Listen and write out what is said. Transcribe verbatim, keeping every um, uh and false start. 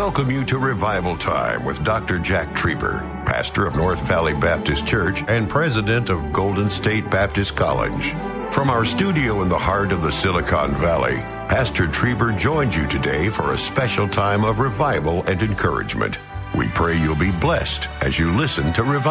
welcome you to Revival Time with Doctor Jack Trieber, pastor of North Valley Baptist Church and president of Golden State Baptist College. From our studio in the heart of the Silicon Valley, Pastor Trieber joins you today for a special time of revival and encouragement. We pray you'll be blessed as you listen to Revival.